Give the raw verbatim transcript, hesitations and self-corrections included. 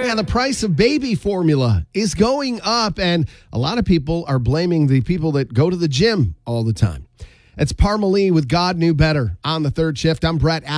Yeah, the price of baby formula is going up, and a lot of people are blaming the people that go to the gym all the time. It's Parmalee with God Knew Better on the third shift. I'm Brett